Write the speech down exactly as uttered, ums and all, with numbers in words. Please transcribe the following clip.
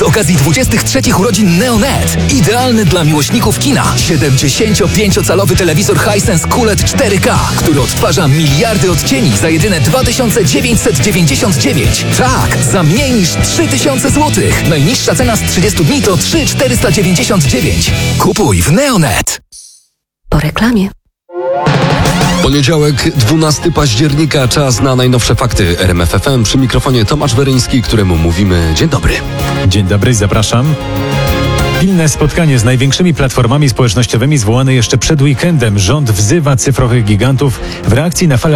okazji dwudziestych trzecich urodzin Neonet. Idealny dla miłośników kina. siedemdziesięciopięciocalowy telewizor Hisense Q L E D cztery K, który odtwarza miliardy odcieni za jedyne dwa tysiące dziewięćset dziewięćdziesiąt dziewięć. Tak, za mniej niż trzy tysiące złotych. Najniższa cena z trzydziestu dni to trzy tysiące czterysta dziewięćdziesiąt dziewięć. Kupuj w Neonet. Po reklamie. Poniedziałek, dwunastego października, czas na najnowsze fakty R M F F M. Przy mikrofonie Tomasz Weryński, któremu mówimy dzień dobry. Dzień dobry, zapraszam. Pilne spotkanie z największymi platformami społecznościowymi zwołane jeszcze przed weekendem. Rząd wzywa cyfrowych gigantów w reakcji na falę